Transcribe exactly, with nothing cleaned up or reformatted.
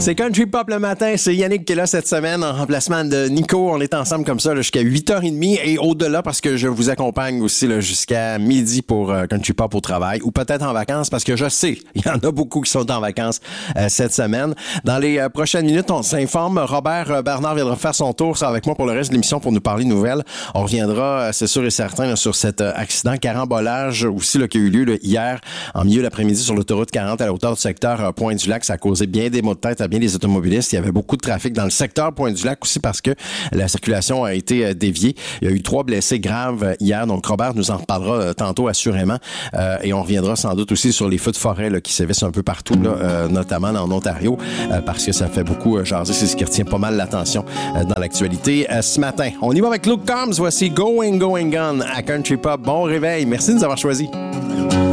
C'est Country Pop le matin. C'est Yannick qui est là cette semaine en remplacement de Nico. On est ensemble comme ça là, jusqu'à huit heures trente et au-delà parce que je vous accompagne aussi là, jusqu'à midi pour euh, Country Pop au travail ou peut-être en vacances parce que je sais, il y en a beaucoup qui sont en vacances euh, cette semaine. Dans les euh, prochaines minutes, on s'informe. Robert euh, Bernard viendra faire son tour. C'est avec moi pour le reste de l'émission pour nous parler nouvelles. On reviendra, euh, c'est sûr et certain, là, sur cet euh, accident carambolage aussi là, qui a eu lieu là, hier en milieu d'après-midi sur l'autoroute quarante à la hauteur du secteur euh, Pointe-du-Lac. Ça a causé bien des maux de tête à bien des automobilistes. Il y avait beaucoup de trafic dans le secteur Pointe-du-Lac aussi parce que la circulation a été euh, déviée. Il y a eu trois blessés graves euh, hier. Donc, Robert nous en reparlera euh, tantôt assurément. Euh, et on reviendra sans doute aussi sur les feux de forêt là, qui sévissent un peu partout, là, euh, notamment en Ontario, euh, parce que ça fait beaucoup euh, jaser. C'est ce qui retient pas mal l'attention euh, dans l'actualité euh, ce matin. On y va avec Luke Combs. Voici Going, Going, Gone à Country Pop. Bon réveil. Merci de nous avoir choisis.